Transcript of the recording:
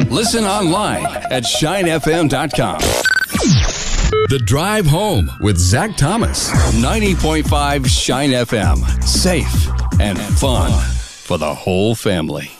Listen online at shinefm.com. The Drive Home with Zach Thomas. 90.5 Shine FM. Safe and fun for the whole family.